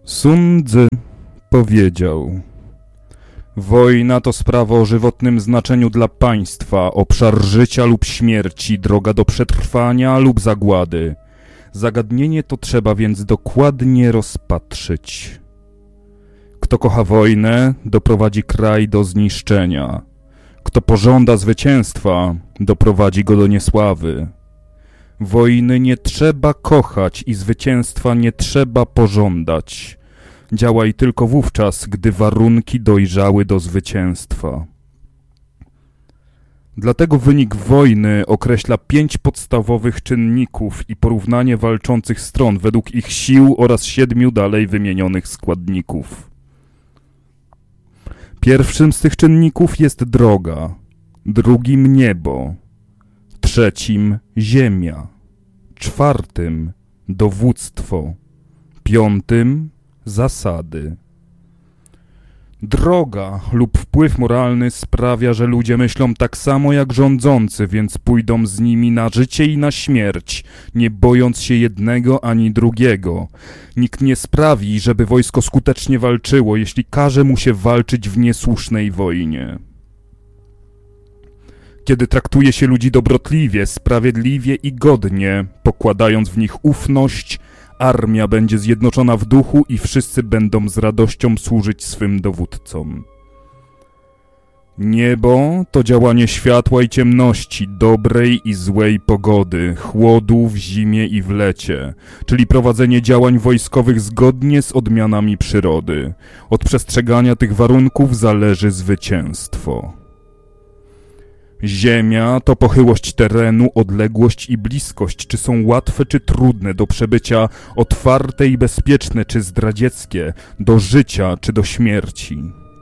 Sun Tzu powiedział: wojna to sprawa o żywotnym znaczeniu dla państwa, obszar życia lub śmierci, droga do przetrwania lub zagłady. Zagadnienie to trzeba więc dokładnie rozpatrzyć. Kto kocha wojnę, doprowadzi kraj do zniszczenia. Kto pożąda zwycięstwa, doprowadzi go do niesławy. Wojny nie trzeba kochać i zwycięstwa nie trzeba pożądać. Działaj tylko wówczas, gdy warunki dojrzały do zwycięstwa. Dlatego wynik wojny określa 5 podstawowych czynników i porównanie walczących stron według ich sił oraz 7 dalej wymienionych składników. Pierwszym z tych czynników jest droga, drugim niebo, trzecim ziemia, czwartym dowództwo, piątym zasady. Droga lub wpływ moralny sprawia, że ludzie myślą tak samo jak rządzący, więc pójdą z nimi na życie i na śmierć, nie bojąc się jednego ani drugiego. Nikt nie sprawi, żeby wojsko skutecznie walczyło, jeśli każe mu się walczyć w niesłusznej wojnie. Kiedy traktuje się ludzi dobrotliwie, sprawiedliwie i godnie, pokładając w nich ufność, armia będzie zjednoczona w duchu i wszyscy będą z radością służyć swym dowódcom. Niebo to działanie światła i ciemności, dobrej i złej pogody, chłodu w zimie i w lecie, czyli prowadzenie działań wojskowych zgodnie z odmianami przyrody. Od przestrzegania tych warunków zależy zwycięstwo. Ziemia to pochyłość terenu, odległość i bliskość, czy są łatwe czy trudne do przebycia, otwarte i bezpieczne czy zdradzieckie, do życia czy do śmierci.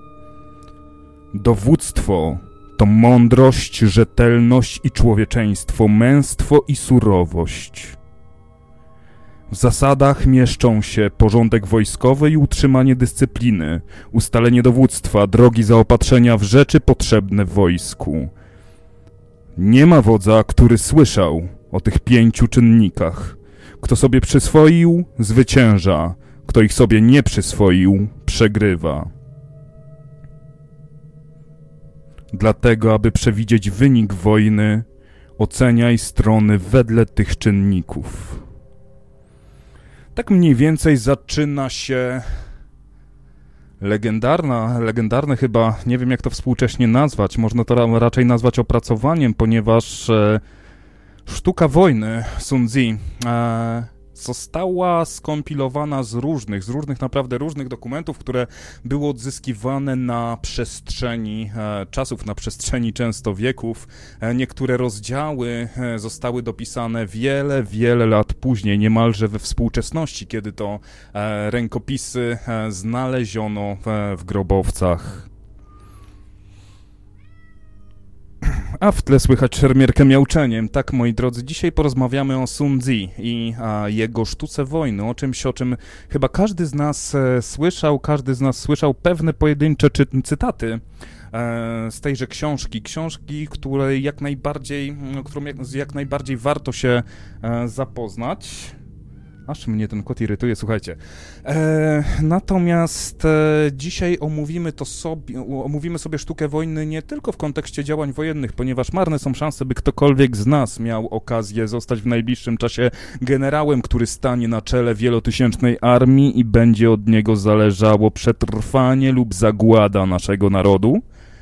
Dowództwo to mądrość, rzetelność i człowieczeństwo, męstwo i surowość. W zasadach mieszczą się porządek wojskowy i utrzymanie dyscypliny, ustalenie dowództwa, drogi zaopatrzenia w rzeczy potrzebne wojsku. Nie ma wodza, który słyszał o tych 5 czynnikach. Kto sobie przyswoił, zwycięża. Kto ich sobie nie przyswoił, przegrywa. Dlatego, aby przewidzieć wynik wojny, oceniaj strony wedle tych czynników. Tak mniej więcej zaczyna się legendarne chyba, nie wiem jak to współcześnie nazwać, można to raczej nazwać opracowaniem, ponieważ sztuka wojny Sun Tzu została skompilowana z różnych naprawdę różnych dokumentów, które były odzyskiwane na przestrzeni czasów, na przestrzeni często wieków. Niektóre rozdziały zostały dopisane wiele lat później, niemalże we współczesności, kiedy to rękopisy znaleziono w grobowcach. A w tle słychać szermierkę miauczeniem. Tak, moi drodzy, dzisiaj porozmawiamy o Sun Tzu i jego sztuce wojny, o czymś, o czym chyba każdy z nas słyszał pewne pojedyncze cytaty z tejże książki, którą jak najbardziej warto się zapoznać. Aż mnie ten kot irytuje, słuchajcie. Natomiast dzisiaj omówimy sobie sztukę wojny nie tylko w kontekście działań wojennych, ponieważ marne są szanse, by ktokolwiek z nas miał okazję zostać w najbliższym czasie generałem, który stanie na czele wielotysięcznej armii i będzie od niego zależało przetrwanie lub zagłada naszego narodu.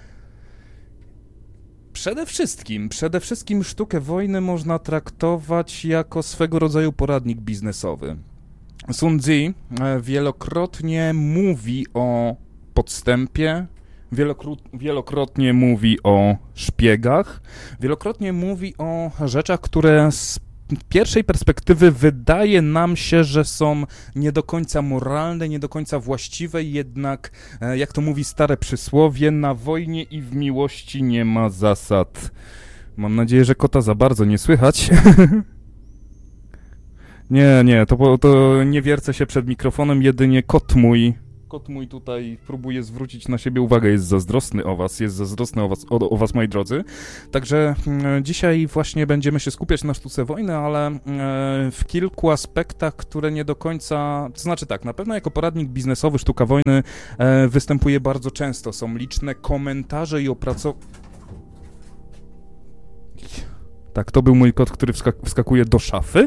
Przede wszystkim sztukę wojny można traktować jako swego rodzaju poradnik biznesowy. Sun Tzu wielokrotnie mówi o podstępie, wielokrotnie mówi o szpiegach, wielokrotnie mówi o rzeczach, które z pierwszej perspektywy wydaje nam się, że są nie do końca moralne, nie do końca właściwe, jednak, jak to mówi stare przysłowie, na wojnie i w miłości nie ma zasad. Mam nadzieję, że kota za bardzo nie słychać. Nie, to nie wiercę się przed mikrofonem, jedynie kot mój kot mój tutaj próbuje zwrócić na siebie uwagę, jest zazdrosny o was, moi drodzy. Także dzisiaj właśnie będziemy się skupiać na sztuce wojny, ale w kilku aspektach, które nie do końca, to znaczy tak, na pewno jako poradnik biznesowy sztuka wojny występuje bardzo często. Są liczne komentarze i Tak, to był mój kot, który wskakuje do szafy.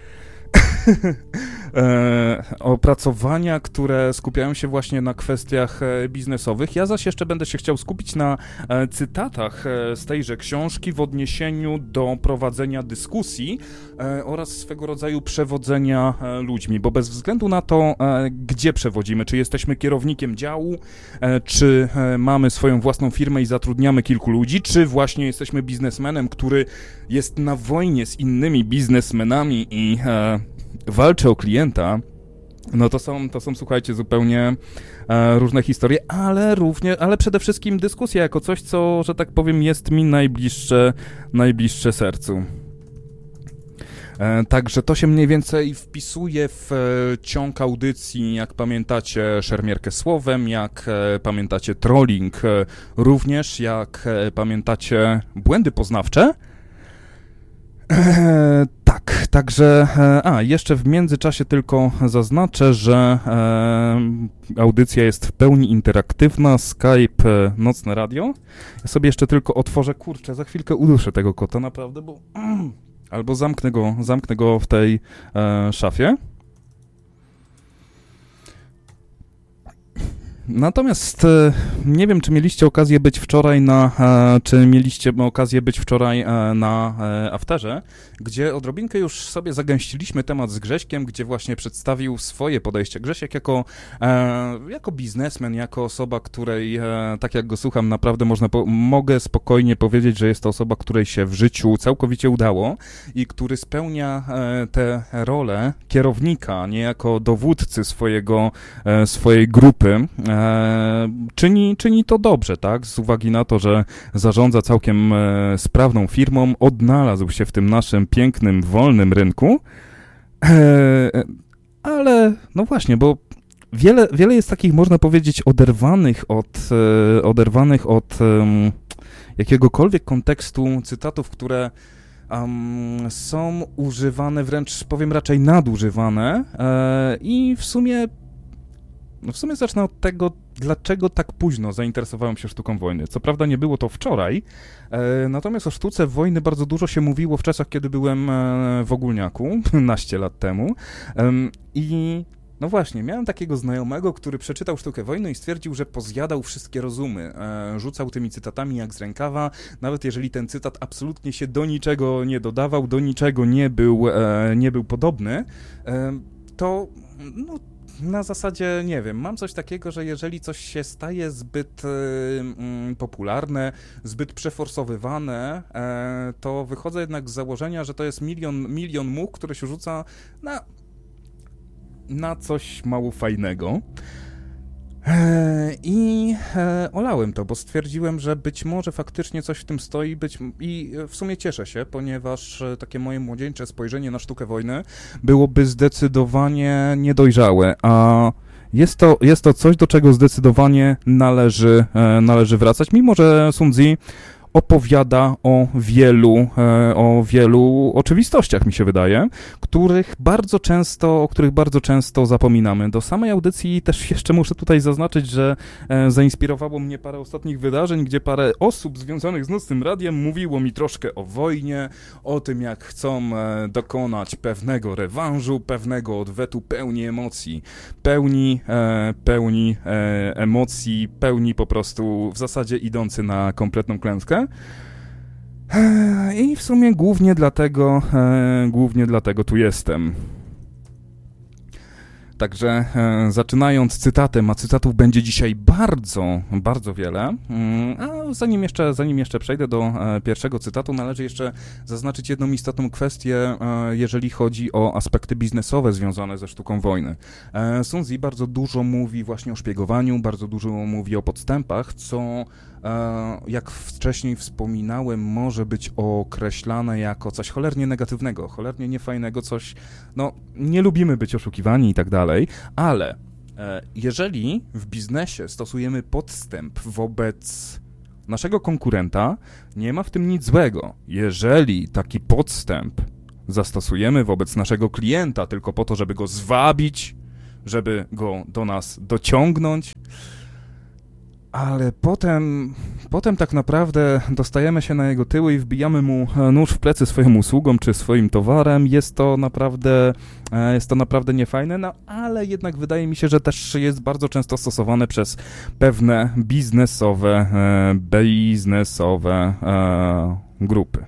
Opracowania, które skupiają się właśnie na kwestiach biznesowych. Ja zaś jeszcze będę się chciał skupić na cytatach z tejże książki w odniesieniu do prowadzenia dyskusji oraz swego rodzaju przewodzenia ludźmi, bo bez względu na to, gdzie przewodzimy, czy jesteśmy kierownikiem działu, czy mamy swoją własną firmę i zatrudniamy kilku ludzi, czy właśnie jesteśmy biznesmenem, który jest na wojnie z innymi biznesmenami i walczy o klienta, no to są słuchajcie, zupełnie różne historie, ale przede wszystkim dyskusja jako coś, co, że tak powiem, jest mi najbliższe sercu. Także to się mniej więcej wpisuje w ciąg audycji, jak pamiętacie szermierkę słowem, jak pamiętacie trolling, również jak pamiętacie błędy poznawcze. Tak, także, jeszcze w międzyczasie tylko zaznaczę, że audycja jest w pełni interaktywna, Skype, Nocne Radio. Ja sobie jeszcze tylko otworzę, za chwilkę uduszę tego kota, naprawdę, bo albo zamknę go w tej szafie. Natomiast nie wiem, czy mieliście okazję być wczoraj na afterze, gdzie odrobinkę już sobie zagęściliśmy temat z Grześkiem, gdzie właśnie przedstawił swoje podejście. Grzesiek jako biznesmen, jako osoba, której, tak jak go słucham, naprawdę mogę spokojnie powiedzieć, że jest to osoba, której się w życiu całkowicie udało i który spełnia tę rolę kierownika, niejako dowódcy swojej grupy. Czyni to dobrze, tak? Z uwagi na to, że zarządza całkiem sprawną firmą, odnalazł się w tym naszym pięknym, wolnym rynku, ale no właśnie, bo wiele jest takich, można powiedzieć, oderwanych od jakiegokolwiek kontekstu cytatów, które są używane, wręcz powiem raczej nadużywane i w sumie zacznę od tego, dlaczego tak późno zainteresowałem się sztuką wojny. Co prawda nie było to wczoraj, natomiast o sztuce wojny bardzo dużo się mówiło w czasach, kiedy byłem w Ogólniaku, naście lat temu. I no właśnie, miałem takiego znajomego, który przeczytał sztukę wojny i stwierdził, że pozjadał wszystkie rozumy. Rzucał tymi cytatami jak z rękawa, nawet jeżeli ten cytat absolutnie się do niczego nie dodawał, do niczego nie był podobny, to no, na zasadzie, nie wiem, mam coś takiego, że jeżeli coś się staje zbyt popularne, zbyt przeforsowywane, to wychodzę jednak z założenia, że to jest milion much, które się rzuca na coś mało fajnego. I olałem to, bo stwierdziłem, że być może faktycznie coś w tym stoi i w sumie cieszę się, ponieważ takie moje młodzieńcze spojrzenie na sztukę wojny byłoby zdecydowanie niedojrzałe, a jest to coś, do czego zdecydowanie należy wracać, mimo że Sun Tzu opowiada o wielu oczywistościach, mi się wydaje, o których bardzo często zapominamy. Do samej audycji też jeszcze muszę tutaj zaznaczyć, że zainspirowało mnie parę ostatnich wydarzeń, gdzie parę osób związanych z Nocnym Radiem mówiło mi troszkę o wojnie, o tym, jak chcą dokonać pewnego rewanżu, pewnego odwetu, pełni emocji, pełni po prostu w zasadzie idący na kompletną klęskę. I w sumie głównie dlatego tu jestem. Także zaczynając cytatem, a cytatów będzie dzisiaj bardzo, bardzo wiele, a zanim jeszcze przejdę do pierwszego cytatu, należy jeszcze zaznaczyć jedną istotną kwestię, jeżeli chodzi o aspekty biznesowe związane ze sztuką wojny. Sun Tzu bardzo dużo mówi właśnie o szpiegowaniu, bardzo dużo mówi o podstępach, co jak wcześniej wspominałem, może być określane jako coś cholernie negatywnego, cholernie niefajnego, coś, no, nie lubimy być oszukiwani i tak dalej, ale Jeżeli w biznesie stosujemy podstęp wobec naszego konkurenta, nie ma w tym nic złego. Jeżeli taki podstęp zastosujemy wobec naszego klienta tylko po to, żeby go zwabić, żeby go do nas dociągnąć, ale potem tak naprawdę dostajemy się na jego tyły i wbijamy mu nóż w plecy swoją usługą czy swoim towarem. Jest to naprawdę niefajne, no ale jednak wydaje mi się, że też jest bardzo często stosowane przez pewne biznesowe grupy.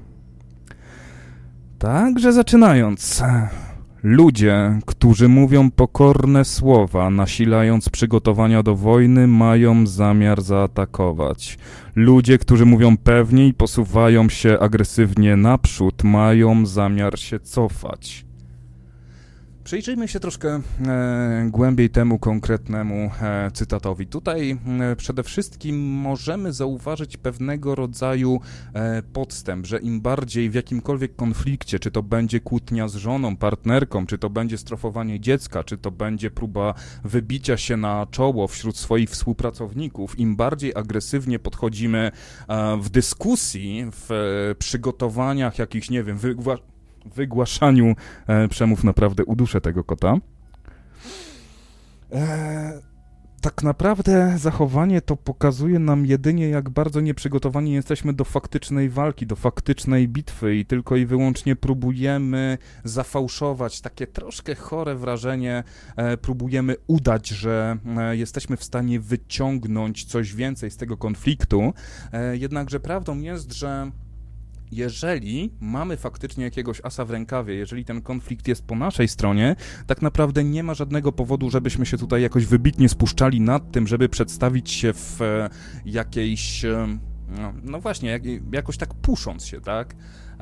Także zaczynając. Ludzie, którzy mówią pokorne słowa, nasilając przygotowania do wojny, mają zamiar zaatakować. Ludzie, którzy mówią pewnie i posuwają się agresywnie naprzód, mają zamiar się cofać. Przyjrzyjmy się troszkę głębiej temu konkretnemu cytatowi. Tutaj przede wszystkim możemy zauważyć pewnego rodzaju podstęp, że im bardziej w jakimkolwiek konflikcie, czy to będzie kłótnia z żoną, partnerką, czy to będzie strofowanie dziecka, czy to będzie próba wybicia się na czoło wśród swoich współpracowników, im bardziej agresywnie podchodzimy w dyskusji, w przygotowaniach jakichś, nie wiem, wygłaszaniu przemów, naprawdę uduszę tego kota. Tak naprawdę zachowanie to pokazuje nam jedynie, jak bardzo nieprzygotowani jesteśmy do faktycznej walki, do faktycznej bitwy i tylko i wyłącznie próbujemy zafałszować takie troszkę chore wrażenie, próbujemy udać, że jesteśmy w stanie wyciągnąć coś więcej z tego konfliktu, jednakże prawdą jest, że jeżeli mamy faktycznie jakiegoś asa w rękawie, jeżeli ten konflikt jest po naszej stronie, tak naprawdę nie ma żadnego powodu, żebyśmy się tutaj jakoś wybitnie spuszczali nad tym, żeby przedstawić się w jakiejś, no właśnie, jakoś tak pusząc się, tak?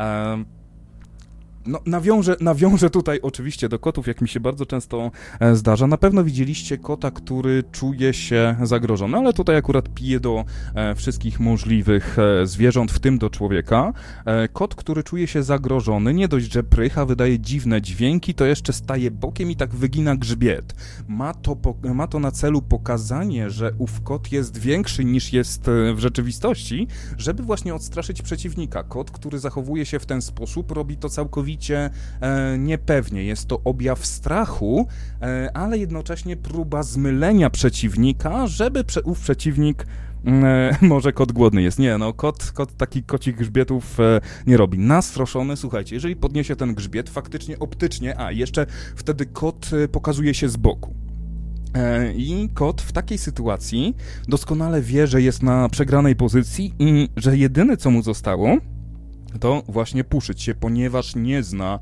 No, nawiążę tutaj oczywiście do kotów, jak mi się bardzo często zdarza. Na pewno widzieliście kota, który czuje się zagrożony, ale tutaj akurat piję do wszystkich możliwych zwierząt, w tym do człowieka. Kot, który czuje się zagrożony, nie dość, że prycha, wydaje dziwne dźwięki, to jeszcze staje bokiem i tak wygina grzbiet. Ma to na celu pokazanie, że ów kot jest większy niż jest w rzeczywistości, żeby właśnie odstraszyć przeciwnika. Kot, który zachowuje się w ten sposób, robi to całkowicie niepewnie. Jest to objaw strachu, ale jednocześnie próba zmylenia przeciwnika, żeby ów przeciwnik może kot głodny jest. Nie, no kot takich kocich grzbietów nie robi. Nastroszony, słuchajcie, jeżeli podniesie ten grzbiet, faktycznie optycznie, jeszcze wtedy kot pokazuje się z boku. I kot w takiej sytuacji doskonale wie, że jest na przegranej pozycji i że jedyne co mu zostało, to właśnie puszyć się, ponieważ nie zna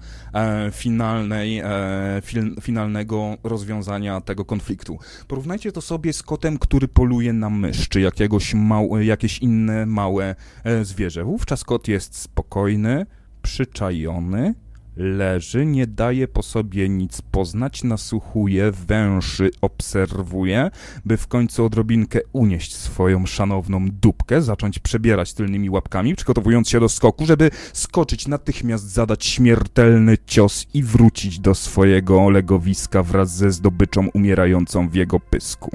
finalnego rozwiązania tego konfliktu. Porównajcie to sobie z kotem, który poluje na mysz, czy jakieś inne małe zwierzę. Wówczas kot jest spokojny, przyczajony, leży, nie daje po sobie nic poznać, nasłuchuje, węszy, obserwuje, by w końcu odrobinkę unieść swoją szanowną dupkę, zacząć przebierać tylnymi łapkami, przygotowując się do skoku, żeby skoczyć, natychmiast zadać śmiertelny cios i wrócić do swojego legowiska wraz ze zdobyczą umierającą w jego pysku.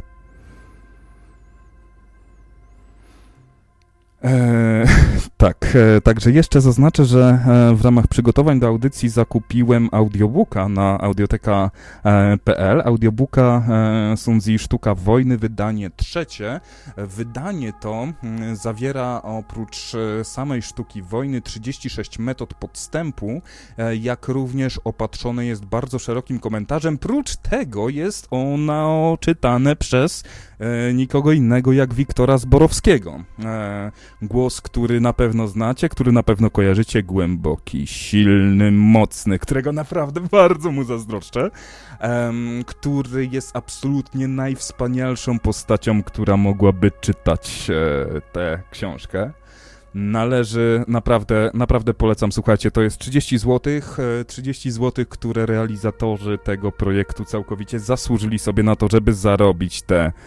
Także jeszcze zaznaczę, że w ramach przygotowań do audycji zakupiłem audiobooka na audioteka.pl. Audiobooka Sun-Tzu Sztuka Wojny, wydanie 3. Wydanie to zawiera oprócz samej sztuki wojny 36 metod podstępu, jak również opatrzone jest bardzo szerokim komentarzem. Prócz tego jest ono czytane przez nikogo innego jak Wiktora Zborowskiego. Głos, który na pewno znacie, który na pewno kojarzycie, głęboki, silny, mocny, którego naprawdę bardzo mu zazdroszczę, który jest absolutnie najwspanialszą postacią, która mogłaby czytać tę książkę. Naprawdę polecam, słuchajcie, to jest 30 zł, które realizatorzy tego projektu całkowicie zasłużyli sobie na to, żeby zarobić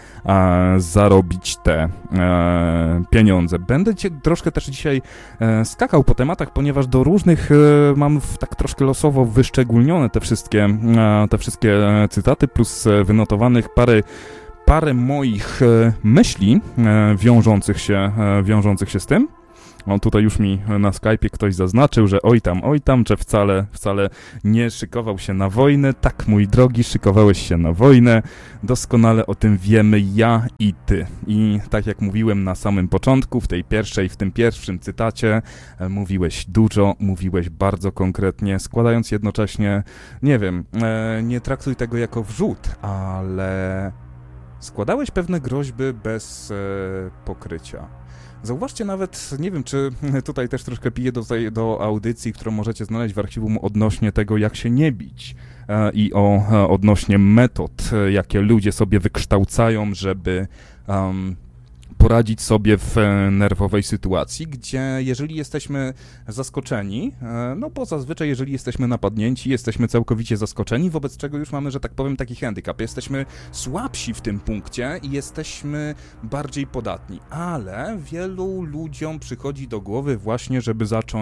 te pieniądze. Będę troszkę też dzisiaj skakał po tematach, ponieważ do różnych mam tak troszkę losowo wyszczególnione te wszystkie cytaty, plus wynotowanych parę moich myśli wiążących się z tym. On tutaj już mi na Skype'ie ktoś zaznaczył, że oj tam, że wcale nie szykował się na wojnę. Tak, mój drogi, szykowałeś się na wojnę. Doskonale o tym wiemy ja i ty. I tak jak mówiłem na samym początku, w tym pierwszym cytacie, mówiłeś dużo, mówiłeś bardzo konkretnie, składając jednocześnie, nie wiem, nie traktuj tego jako wrzód, ale składałeś pewne groźby bez pokrycia. Zauważcie nawet, nie wiem, czy tutaj też troszkę piję do audycji, którą możecie znaleźć w archiwum odnośnie tego, jak się nie bić i odnośnie metod, jakie ludzie sobie wykształcają, żeby poradzić sobie w nerwowej sytuacji, gdzie jeżeli jesteśmy zaskoczeni, no bo zazwyczaj jeżeli jesteśmy napadnięci, jesteśmy całkowicie zaskoczeni, wobec czego już mamy, że tak powiem, taki handicap. Jesteśmy słabsi w tym punkcie i jesteśmy bardziej podatni, ale wielu ludziom przychodzi do głowy właśnie, żeby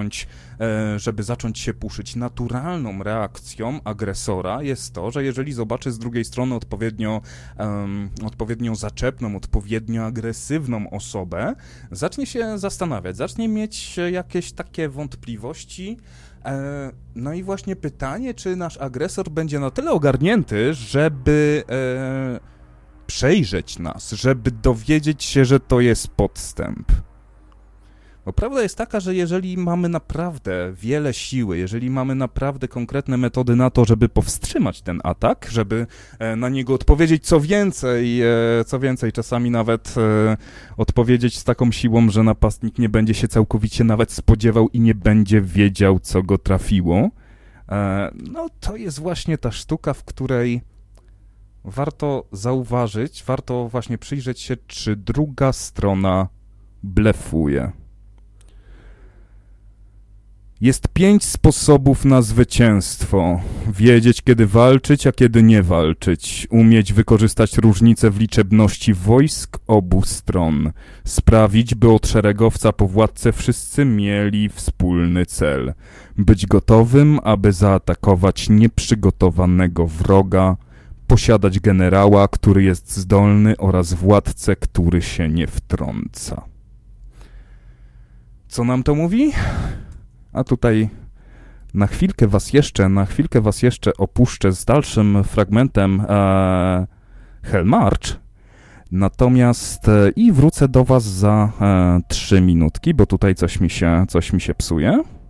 zacząć się puszyć. Naturalną reakcją agresora jest to, że jeżeli zobaczy z drugiej strony odpowiednio zaczepną, odpowiednio agresywną osobę, zacznie się zastanawiać, zacznie mieć jakieś takie wątpliwości. No i właśnie pytanie, czy nasz agresor będzie na tyle ogarnięty, żeby przejrzeć nas, żeby dowiedzieć się, że to jest podstęp. Bo prawda jest taka, że jeżeli mamy naprawdę wiele siły, jeżeli mamy naprawdę konkretne metody na to, żeby powstrzymać ten atak, żeby na niego odpowiedzieć, co więcej, czasami nawet odpowiedzieć z taką siłą, że napastnik nie będzie się całkowicie nawet spodziewał i nie będzie wiedział, co go trafiło, no to jest właśnie ta sztuka, w której warto zauważyć, warto właśnie przyjrzeć się, czy druga strona blefuje. Jest 5 sposobów na zwycięstwo. Wiedzieć, kiedy walczyć, a kiedy nie walczyć. Umieć wykorzystać różnice w liczebności wojsk obu stron. Sprawić, by od szeregowca po władcę wszyscy mieli wspólny cel. Być gotowym, aby zaatakować nieprzygotowanego wroga. Posiadać generała, który jest zdolny oraz władcę, który się nie wtrąca. Co nam to mówi? A tutaj na chwilkę was jeszcze opuszczę z dalszym fragmentem Hellmarch. Natomiast i wrócę do was za 3 minutki, bo tutaj coś mi się psuje.